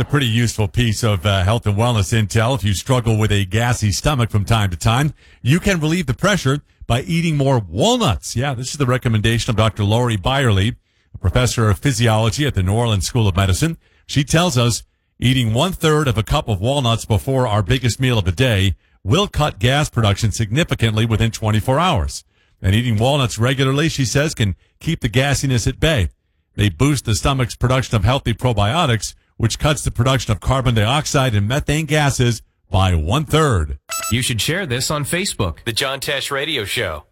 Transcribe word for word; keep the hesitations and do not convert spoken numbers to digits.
a pretty useful piece of uh, health and wellness intel. If you struggle with a gassy stomach from time to time, you can relieve the pressure by eating more walnuts. Yeah, this is the recommendation of Doctor Lori Byerly, a professor of physiology at the New Orleans School of Medicine. She tells us eating one-third of a cup of walnuts before our biggest meal of the day will cut gas production significantly within twenty-four hours. And eating walnuts regularly, she says, can keep the gassiness at bay. They boost the stomach's production of healthy probiotics, which cuts the production of carbon dioxide and methane gases by one-third. You should share this on Facebook. The John Tesh Radio Show.